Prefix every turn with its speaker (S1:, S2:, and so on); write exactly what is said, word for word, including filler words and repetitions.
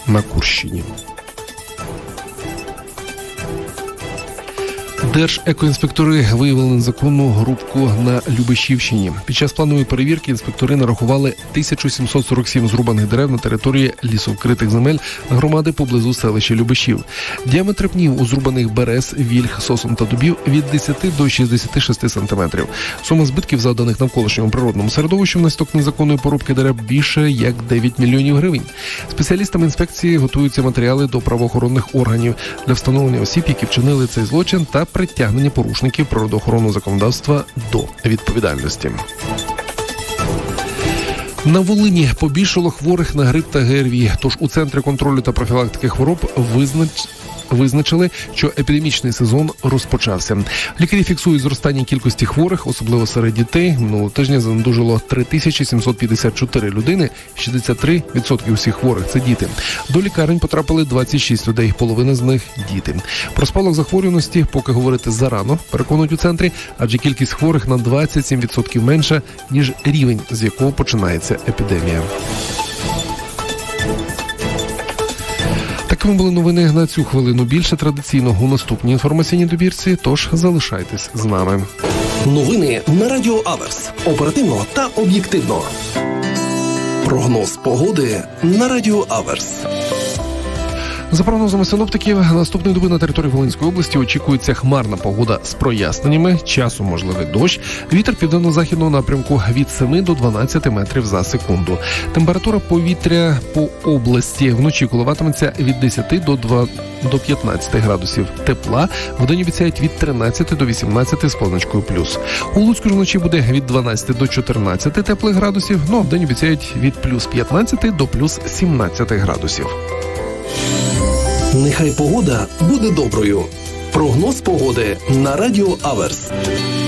S1: на Курщині. Держекоінспектори виявили незаконну грубку на Любешівщині. Під час планової перевірки інспектори нарахували тисячу сімсот сорок сім зрубаних дерев на території лісовкритих земель громади поблизу селища Любешів. Діаметр пнів у зрубаних берез, вільх, сосен та дубів від десяти до шістдесяти шести сантиметрів. Сума збитків, завданих навколишньому природному середовищу внаслідок незаконної порубки дерев, більше як дев'ять мільйонів гривень. Спеціалістами інспекції готуються матеріали до правоохоронних органів для встановлення осіб, які вчинили цей злочин, та притягнення порушників природоохоронного законодавства до відповідальності. На Волині побільшало хворих на грип та ГРВІ, тож у Центрі контролю та профілактики хвороб визнач... визначили, що епідемічний сезон розпочався. Лікарі фіксують зростання кількості хворих, особливо серед дітей. Минулого тижня занедужало три тисячі сімсот п'ятдесят чотири людини, шістдесят три відсотки усіх хворих – це діти. До лікарень потрапили двадцять шість людей, половина з них – діти. Про спалах захворюваності поки говорити зарано, переконують у центрі, адже кількість хворих на двадцять сім відсотків менша, ніж рівень, з якого починається епідемія. Такими були новини на цю хвилину. Більше традиційно у наступній інформаційній добірці, тож залишайтесь з нами.
S2: Новини на Радіо Аверс. Оперативно та об'єктивно. Прогноз погоди на Радіо Аверс.
S1: За прогнозами синоптиків, наступної доби на території Волинської області очікується хмарна погода з проясненнями, часом можливий дощ, вітер південно-західного напрямку від семи до дванадцяти метрів за секунду. Температура повітря по області вночі коливатиметься від десяти до п'ятнадцяти градусів тепла, вдень обіцяють від тринадцяти до вісімнадцяти з позначкою плюс. У Луцьку ж вночі буде від дванадцяти до чотирнадцяти теплих градусів, ну а вдень обіцяють від плюс п'ятнадцяти до плюс сімнадцяти градусів.
S2: Нехай погода буде доброю. Прогноз погоди на Радіо Аверс.